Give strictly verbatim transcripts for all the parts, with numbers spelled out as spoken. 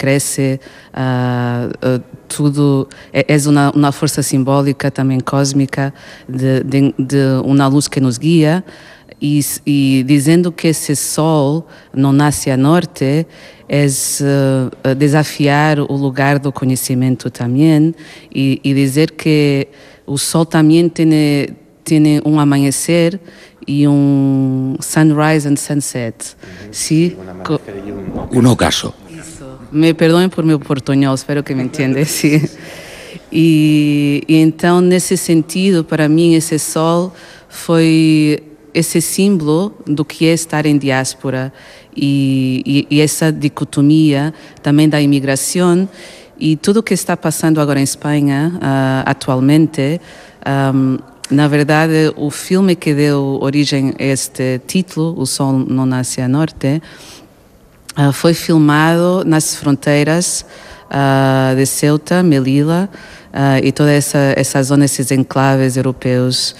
cresce, uh, uh, tudo é, é uma, uma força simbólica também cósmica de, de, de uma luz que nos guia. E, e dizendo que esse sol não nasce a norte, é uh, desafiar o lugar do conhecimento também e, e dizer que o sol também tem, tem um amanhecer y un sunrise and sunset. Uh-huh. Sí. Un ocaso. Eso. Me perdoen por mi portuñol, espero que me entiendas. Sí. E, e então, nesse sentido, para mim, esse sol foi esse símbolo do que é estar em diáspora e, e, e essa dicotomia também da imigração e tudo o que está passando agora em Espanha, uh, atualmente. Um, Na verdade, o filme que deu origem a este título, O Sol Não Nasce a Norte, uh, foi filmado nas fronteiras uh, de Ceuta, Melilla uh, e toda essa, essa zona, esses enclaves europeus.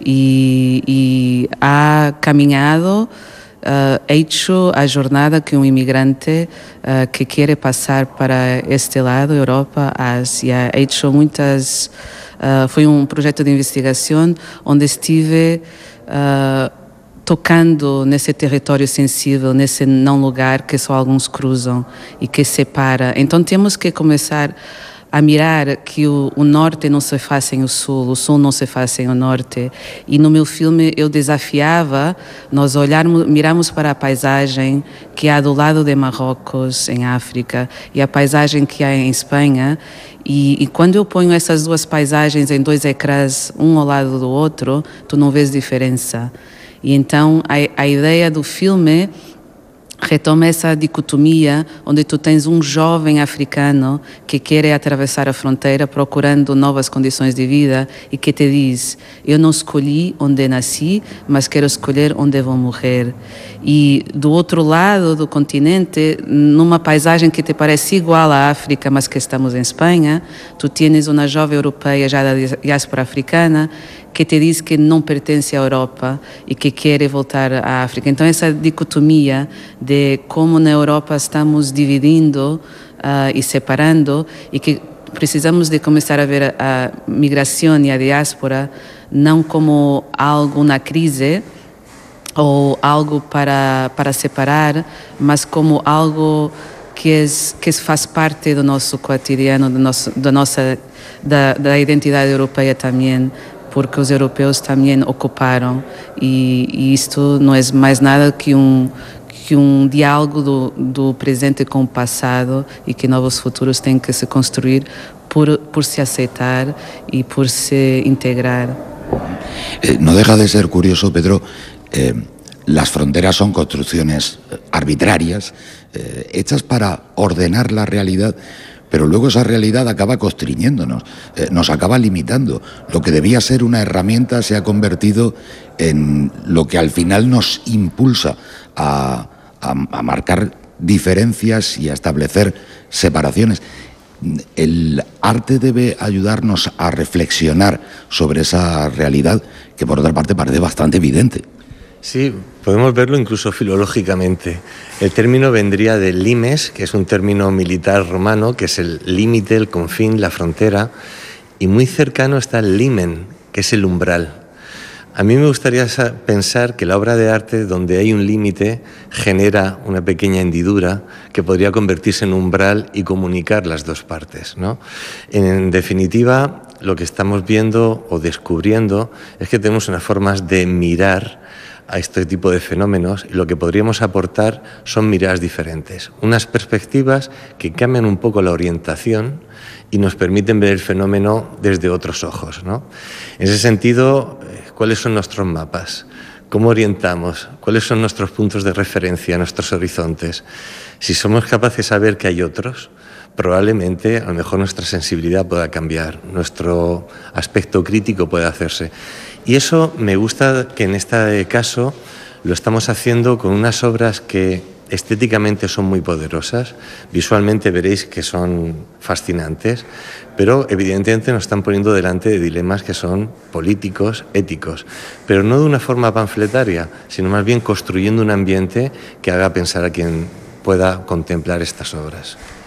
E, e ha caminhado, uh, hecho a jornada que um imigrante uh, que quer passar para este lado, Europa, Ásia, ha hecho muitas... Uh, foi um projeto de investigação onde estive uh, tocando nesse território sensível, nesse não lugar que só alguns cruzam e que separa. Então temos que começar a mirar que o, o norte não se faz sem o sul, o sul não se faz sem o norte. E no meu filme eu desafiava nós olharmos, mirarmos para a paisagem que há do lado de Marrocos, em África, e a paisagem que há em Espanha. E, e quando eu ponho essas duas paisagens em dois ecrãs, um ao lado do outro, tu não vês diferença. E então a, a ideia do filme retoma essa dicotomia onde tu tens um jovem africano que quer atravessar a fronteira procurando novas condições de vida e que te diz, eu não escolhi onde nasci, mas quero escolher onde vou morrer. E do outro lado do continente, numa paisagem que te parece igual à África, mas que estamos em Espanha, tu tens uma jovem europeia já da diáspora africana que te diz que não pertence à Europa e que quer voltar à África. Então essa dicotomia de como na Europa estamos dividindo uh, e separando e que precisamos de começar a ver a, a migração e a diáspora não como algo na crise ou algo para, para separar, mas como algo que, é, que faz parte do nosso cotidiano, do nosso, da nossa da, da identidade europeia também, porque os europeus também ocuparam e, e isto não é mais nada que um, que um diálogo do, do presente com o passado e que novos futuros têm que se construir por, por se aceitar e por se integrar. Eh, no deja de ser curioso, Pedro, eh, las fronteras son construcciones arbitrarias, eh, hechas para ordenar la realidad, pero luego esa realidad acaba constriñéndonos, eh, nos acaba limitando. Lo que debía ser una herramienta se ha convertido en lo que al final nos impulsa a, a, a marcar diferencias y a establecer separaciones. El arte debe ayudarnos a reflexionar sobre esa realidad que por otra parte parece bastante evidente. Sí, podemos verlo incluso filológicamente. El término vendría del limes, que es un término militar romano, que es el límite, el confín, la frontera, y muy cercano está el limen, que es el umbral. A mí me gustaría pensar que la obra de arte, donde hay un límite, genera una pequeña hendidura que podría convertirse en umbral y comunicar las dos partes, ¿no? En definitiva, lo que estamos viendo o descubriendo es que tenemos unas formas de mirar a este tipo de fenómenos y lo que podríamos aportar son miradas diferentes, unas perspectivas que cambian un poco la orientación y nos permiten ver el fenómeno desde otros ojos, ¿no? En ese sentido, ¿cuáles son nuestros mapas? ¿Cómo orientamos? ¿Cuáles son nuestros puntos de referencia, nuestros horizontes? Si somos capaces de ver que hay otros, probablemente a lo mejor nuestra sensibilidad pueda cambiar, nuestro aspecto crítico puede hacerse. Y eso me gusta que en este caso lo estamos haciendo con unas obras que estéticamente son muy poderosas, visualmente veréis que son fascinantes, pero evidentemente nos están poniendo delante de dilemas que son políticos, éticos, pero no de una forma panfletaria, sino más bien construyendo un ambiente que haga pensar a quien pueda contemplar estas obras.